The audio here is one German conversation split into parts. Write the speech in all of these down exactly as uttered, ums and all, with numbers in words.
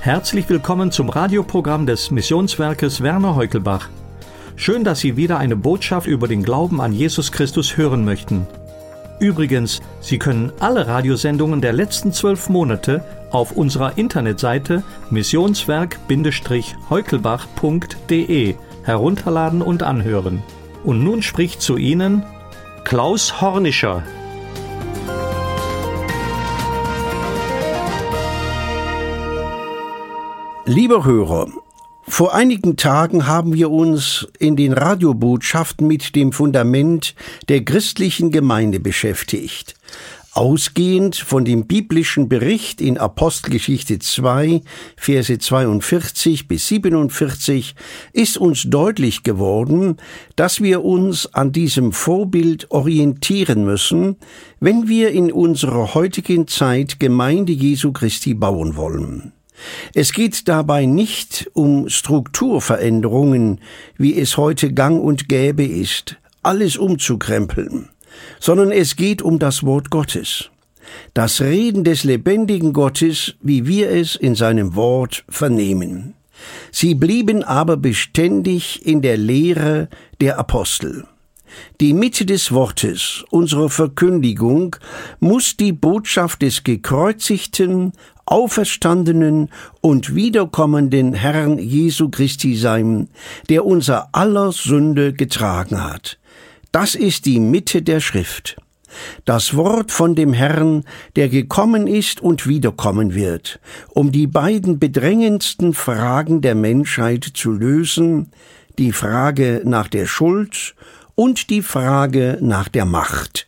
Herzlich willkommen zum Radioprogramm des Missionswerkes Werner Heukelbach. Schön, dass Sie wieder eine Botschaft über den Glauben an Jesus Christus hören möchten. Übrigens, Sie können alle Radiosendungen der letzten zwölf Monate auf unserer Internetseite missionswerk Heukelbach punkt de herunterladen und anhören. Und nun spricht zu Ihnen Klaus Hornischer. Lieber Hörer, vor einigen Tagen haben wir uns in den Radiobotschaften mit dem Fundament der christlichen Gemeinde beschäftigt. Ausgehend von dem biblischen Bericht in Apostelgeschichte zwei, Verse zweiundvierzig bis siebenundvierzig, ist uns deutlich geworden, dass wir uns an diesem Vorbild orientieren müssen, wenn wir in unserer heutigen Zeit Gemeinde Jesu Christi bauen wollen. Es geht dabei nicht um Strukturveränderungen, wie es heute gang und gäbe ist, alles umzukrempeln, sondern es geht um das Wort Gottes, das Reden des lebendigen Gottes, wie wir es in seinem Wort vernehmen. Sie blieben aber beständig in der Lehre der Apostel. Die Mitte des Wortes unserer Verkündigung muss die Botschaft des gekreuzigten, auferstandenen und wiederkommenden Herrn Jesu Christi sein, der unser aller Sünde getragen hat. Das ist die Mitte der Schrift. Das Wort von dem Herrn, der gekommen ist und wiederkommen wird, um die beiden bedrängendsten Fragen der Menschheit zu lösen, die Frage nach der Schuld und die Frage nach der Macht.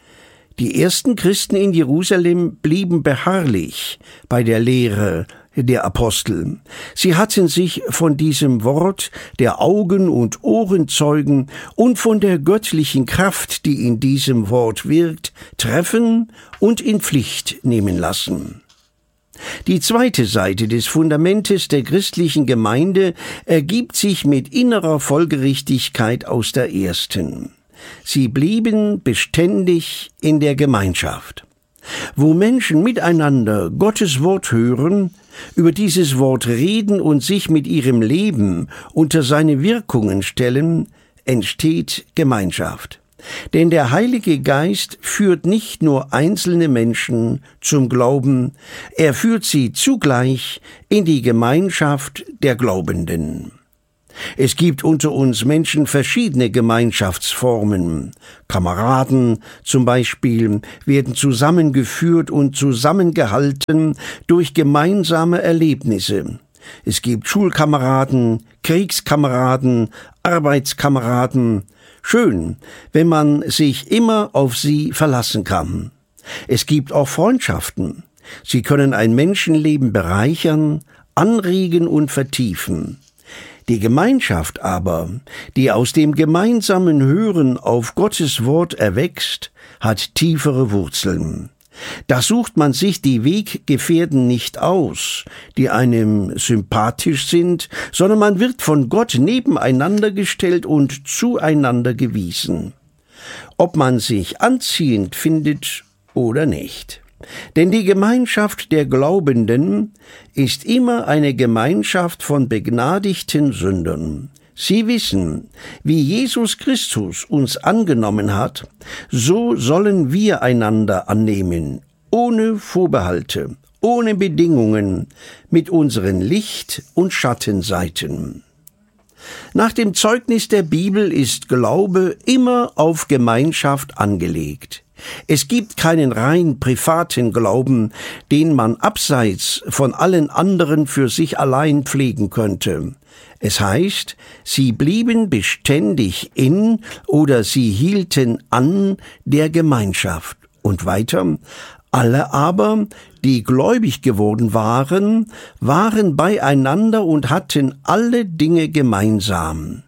Die ersten Christen in Jerusalem blieben beharrlich bei der Lehre der Apostel. Sie hatten sich von diesem Wort der Augen- und Ohrenzeugen und von der göttlichen Kraft, die in diesem Wort wirkt, treffen und in Pflicht nehmen lassen. Die zweite Seite des Fundamentes der christlichen Gemeinde ergibt sich mit innerer Folgerichtigkeit aus der ersten. Sie blieben beständig in der Gemeinschaft. Wo Menschen miteinander Gottes Wort hören, über dieses Wort reden und sich mit ihrem Leben unter seine Wirkungen stellen, entsteht Gemeinschaft. Denn der Heilige Geist führt nicht nur einzelne Menschen zum Glauben, er führt sie zugleich in die Gemeinschaft der Glaubenden. Es gibt unter uns Menschen verschiedene Gemeinschaftsformen. Kameraden zum Beispiel werden zusammengeführt und zusammengehalten durch gemeinsame Erlebnisse. Es gibt Schulkameraden, Kriegskameraden, Arbeitskameraden. Schön, wenn man sich immer auf sie verlassen kann. Es gibt auch Freundschaften. Sie können ein Menschenleben bereichern, anregen und vertiefen. Die Gemeinschaft aber, die aus dem gemeinsamen Hören auf Gottes Wort erwächst, hat tiefere Wurzeln. Da sucht man sich die Weggefährten nicht aus, die einem sympathisch sind, sondern man wird von Gott nebeneinander gestellt und zueinander gewiesen, ob man sich anziehend findet oder nicht. Denn die Gemeinschaft der Glaubenden ist immer eine Gemeinschaft von begnadigten Sündern. Sie wissen, wie Jesus Christus uns angenommen hat, so sollen wir einander annehmen, ohne Vorbehalte, ohne Bedingungen, mit unseren Licht- und Schattenseiten. Nach dem Zeugnis der Bibel ist Glaube immer auf Gemeinschaft angelegt. Es gibt keinen rein privaten Glauben, den man abseits von allen anderen für sich allein pflegen könnte. Es heißt, sie blieben beständig in oder sie hielten an der Gemeinschaft. Und weiter, alle aber, die gläubig geworden waren, waren beieinander und hatten alle Dinge gemeinsam.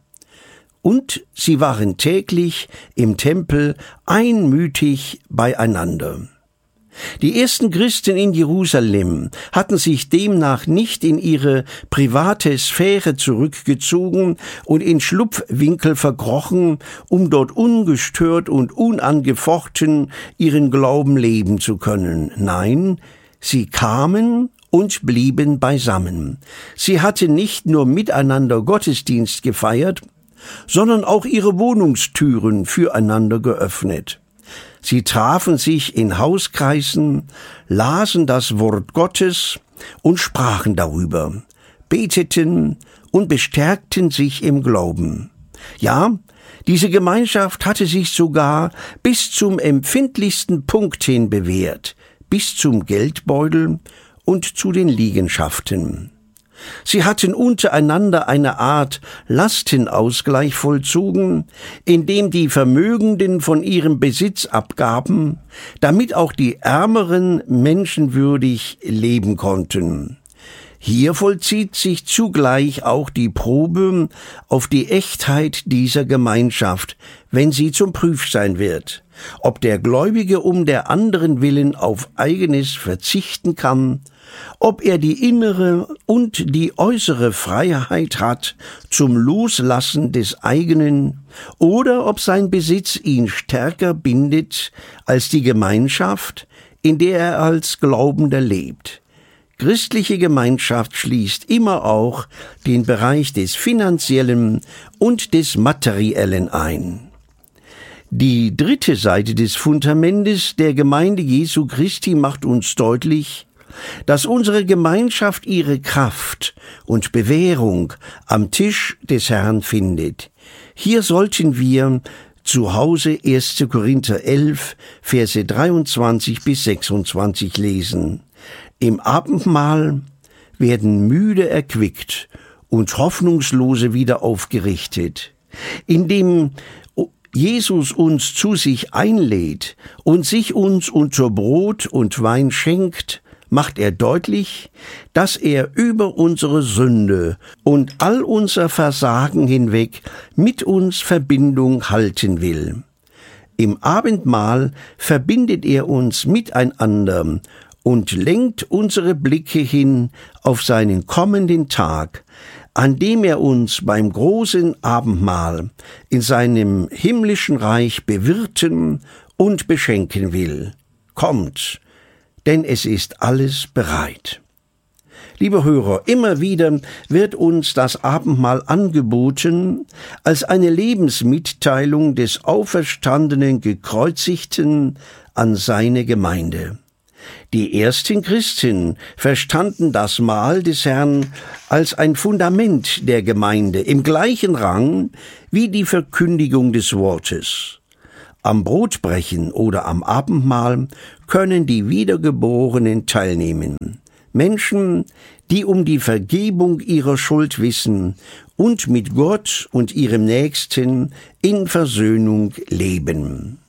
Und sie waren täglich im Tempel einmütig beieinander. Die ersten Christen in Jerusalem hatten sich demnach nicht in ihre private Sphäre zurückgezogen und in Schlupfwinkel verkrochen, um dort ungestört und unangefochten ihren Glauben leben zu können. Nein, sie kamen und blieben beisammen. Sie hatten nicht nur miteinander Gottesdienst gefeiert, sondern auch ihre Wohnungstüren füreinander geöffnet. Sie trafen sich in Hauskreisen, lasen das Wort Gottes und sprachen darüber, beteten und bestärkten sich im Glauben. Ja, diese Gemeinschaft hatte sich sogar bis zum empfindlichsten Punkt hin bewährt, bis zum Geldbeutel und zu den Liegenschaften. Sie hatten untereinander eine Art Lastenausgleich vollzogen, indem die Vermögenden von ihrem Besitz abgaben, damit auch die Ärmeren menschenwürdig leben konnten. Hier vollzieht sich zugleich auch die Probe auf die Echtheit dieser Gemeinschaft, wenn sie zum Prüfstein wird, ob der Gläubige um der anderen willen auf Eigenes verzichten kann, ob er die innere und die äußere Freiheit hat zum Loslassen des eigenen oder ob sein Besitz ihn stärker bindet als die Gemeinschaft, in der er als Glaubender lebt. Christliche Gemeinschaft schließt immer auch den Bereich des Finanziellen und des Materiellen ein. Die dritte Seite des Fundamentes der Gemeinde Jesu Christi macht uns deutlich, dass unsere Gemeinschaft ihre Kraft und Bewährung am Tisch des Herrn findet. Hier sollten wir zu Hause erster Korinther elf, Verse dreiundzwanzig bis sechsundzwanzig lesen. Im Abendmahl werden Müde erquickt und Hoffnungslose wieder aufgerichtet. Indem Jesus uns zu sich einlädt und sich uns unter Brot und Wein schenkt, macht er deutlich, dass er über unsere Sünde und all unser Versagen hinweg mit uns Verbindung halten will. Im Abendmahl verbindet er uns miteinander und lenkt unsere Blicke hin auf seinen kommenden Tag, an dem er uns beim großen Abendmahl in seinem himmlischen Reich bewirten und beschenken will. Kommt, denn es ist alles bereit. Liebe Hörer, immer wieder wird uns das Abendmahl angeboten als eine Lebensmitteilung des auferstandenen Gekreuzigten an seine Gemeinde. Die ersten Christen verstanden das Mahl des Herrn als ein Fundament der Gemeinde im gleichen Rang wie die Verkündigung des Wortes. Am Brotbrechen oder am Abendmahl können die Wiedergeborenen teilnehmen. Menschen, die um die Vergebung ihrer Schuld wissen und mit Gott und ihrem Nächsten in Versöhnung leben.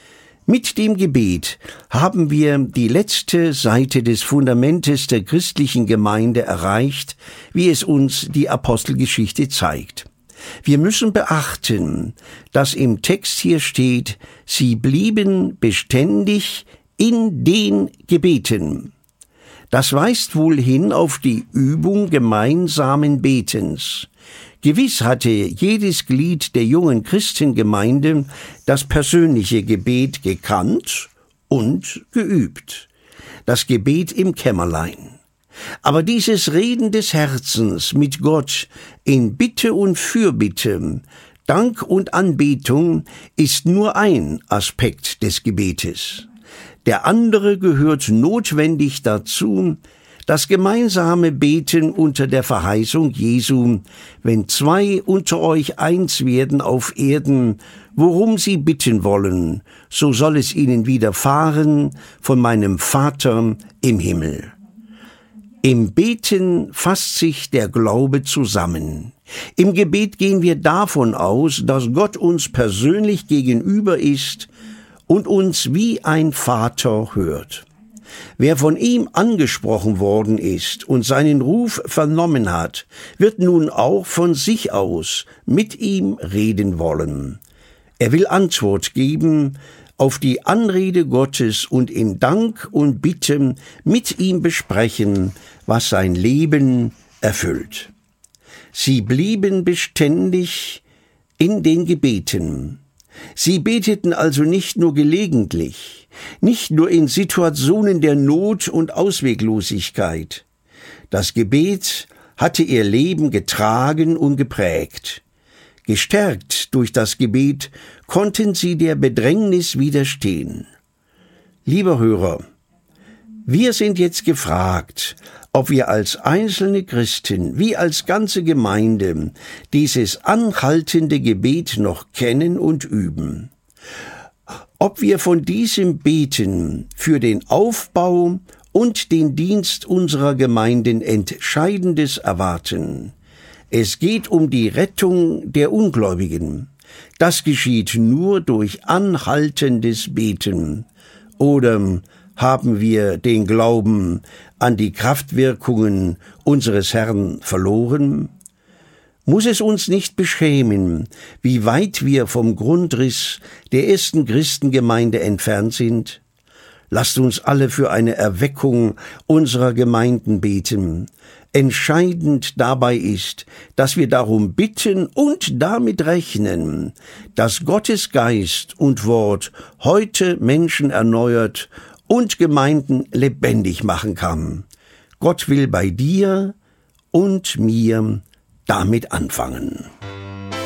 Mit dem Gebet haben wir die letzte Seite des Fundamentes der christlichen Gemeinde erreicht, wie es uns die Apostelgeschichte zeigt. Wir müssen beachten, dass im Text hier steht, sie blieben beständig in den Gebeten. Das weist wohl hin auf die Übung gemeinsamen Betens. Gewiss hatte jedes Glied der jungen Christengemeinde das persönliche Gebet gekannt und geübt. Das Gebet im Kämmerlein. Aber dieses Reden des Herzens mit Gott in Bitte und Fürbitte, Dank und Anbetung ist nur ein Aspekt des Gebetes. Der andere gehört notwendig dazu, das gemeinsame Beten unter der Verheißung Jesu, wenn zwei unter euch eins werden auf Erden, worum sie bitten wollen, so soll es ihnen widerfahren von meinem Vater im Himmel. Im Beten fasst sich der Glaube zusammen. Im Gebet gehen wir davon aus, dass Gott uns persönlich gegenüber ist und uns wie ein Vater hört. Wer von ihm angesprochen worden ist und seinen Ruf vernommen hat, wird nun auch von sich aus mit ihm reden wollen. Er will Antwort geben auf die Anrede Gottes und in Dank und Bitte mit ihm besprechen, was sein Leben erfüllt. Sie blieben beständig in den Gebeten. Sie beteten also nicht nur gelegentlich, nicht nur in Situationen der Not und Ausweglosigkeit. Das Gebet hatte ihr Leben getragen und geprägt. Gestärkt durch das Gebet konnten sie der Bedrängnis widerstehen. Lieber Hörer, wir sind jetzt gefragt, ob wir als einzelne Christen wie als ganze Gemeinde dieses anhaltende Gebet noch kennen und üben. Ob wir von diesem Beten für den Aufbau und den Dienst unserer Gemeinden Entscheidendes erwarten. Es geht um die Rettung der Ungläubigen. Das geschieht nur durch anhaltendes Beten. Oder haben wir den Glauben an die Kraftwirkungen unseres Herrn verloren? Muss es uns nicht beschämen, wie weit wir vom Grundriss der ersten Christengemeinde entfernt sind? Lasst uns alle für eine Erweckung unserer Gemeinden beten. Entscheidend dabei ist, dass wir darum bitten und damit rechnen, dass Gottes Geist und Wort heute Menschen erneuert und Gemeinden lebendig machen kann. Gott will bei dir und mir damit anfangen.